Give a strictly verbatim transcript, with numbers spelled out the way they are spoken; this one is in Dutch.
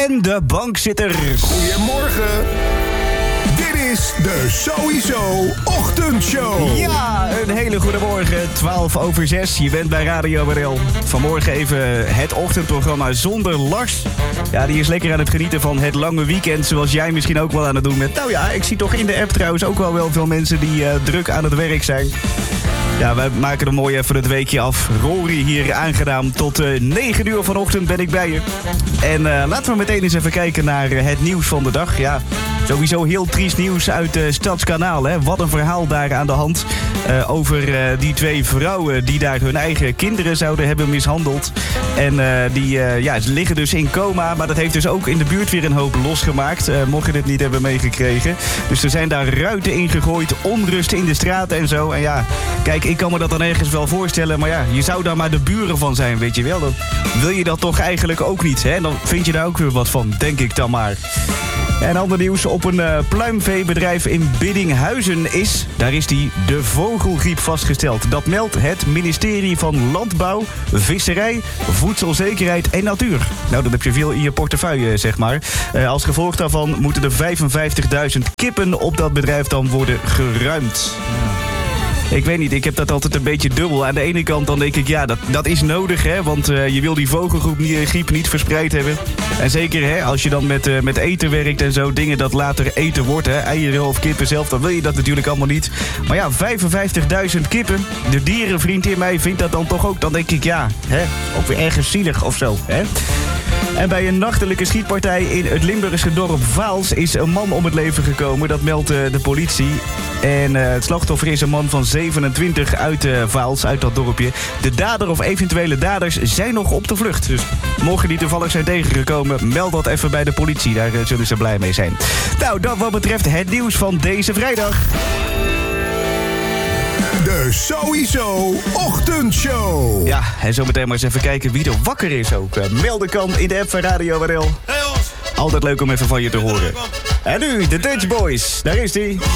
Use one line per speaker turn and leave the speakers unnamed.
en de bankzitters.
Goedemorgen. Dit is de Sowieso Ochtendshow.
Ja, een hele goede morgen. twaalf over zes. Je bent bij Radio W R L. Vanmorgen even het ochtendprogramma zonder Lars. Ja, die is lekker aan het genieten van het lange weekend. Zoals jij misschien ook wel aan het doen bent. Nou ja, ik zie toch in de app trouwens ook wel wel veel mensen die uh, druk aan het werk zijn. Ja, wij maken er mooi even het weekje af. Rory hier aangenaam. Tot uh, negen uur vanochtend ben ik bij je. En uh, laten we meteen eens even kijken naar uh, het nieuws van de dag. Ja, sowieso heel triest nieuws uit uh, Stadskanaal. Hè. Wat een verhaal daar aan de hand. Uh, over uh, die twee vrouwen die daar hun eigen kinderen zouden hebben mishandeld. En uh, die uh, ja, ze liggen dus in coma. Maar dat heeft dus ook in de buurt weer een hoop losgemaakt. Uh, mocht je het niet hebben meegekregen. Dus er zijn daar ruiten ingegooid. Onrust in de straten en zo. En ja, kijk, ik kan me dat dan ergens wel voorstellen. Maar ja, je zou daar maar de buren van zijn, weet je wel. Dan wil je dat toch eigenlijk ook niet. Hè? Dan vind je daar ook weer wat van, denk ik dan maar. En ander nieuws, op een uh, pluimveebedrijf in Biddinghuizen is, daar is die, de vogelgriep vastgesteld. Dat meldt het ministerie van Landbouw, Visserij, Voedselzekerheid en Natuur. Nou, dan heb je veel in je portefeuille, zeg maar. Uh, als gevolg daarvan moeten er vijfenvijftigduizend kippen op dat bedrijf dan worden geruimd. Ik weet niet, ik heb dat altijd een beetje dubbel. Aan de ene kant dan denk ik, ja, dat, dat is nodig, hè. Want uh, je wil die vogelgriep niet verspreid hebben. En zeker, hè, als je dan met, uh, met eten werkt en zo, dingen dat later eten wordt, hè. Eieren of kippen zelf, dan wil je dat natuurlijk allemaal niet. Maar ja, vijfenvijftigduizend kippen. De dierenvriend in mij vindt dat dan toch ook. Dan denk ik, ja, hè, ook weer ergens zielig of zo, hè. En bij een nachtelijke schietpartij in het Limburgse dorp Vaals is een man om het leven gekomen. Dat meldt uh, de politie. En uh, het slachtoffer is een man van zevenentwintig uit uh, Vaals, uit dat dorpje. De dader of eventuele daders zijn nog op de vlucht. Dus mocht je die toevallig zijn tegengekomen, meld dat even bij de politie. Daar uh, zullen ze blij mee zijn. Nou, dat wat betreft het nieuws van deze vrijdag.
De Sowieso Ochtendshow.
Ja, en zo meteen maar eens even kijken wie er wakker is ook. Uh, melden kan in de app van Radio W R L.
Hey, ons.
Altijd leuk om even van je te horen. En nu, de Dutch Boys. Daar is die.